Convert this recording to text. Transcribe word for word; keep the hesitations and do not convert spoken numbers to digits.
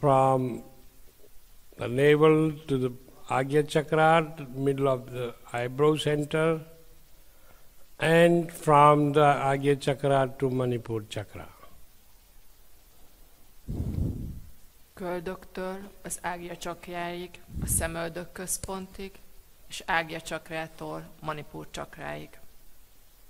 from the navel to the Agya Chakra, middle of the eyebrow center, and from the Agya Chakra to Manipur Chakra. Köldöktől az Ágya Csakráig, a szemöldök központig, és Ágya Csakrától Manipur Csakráig.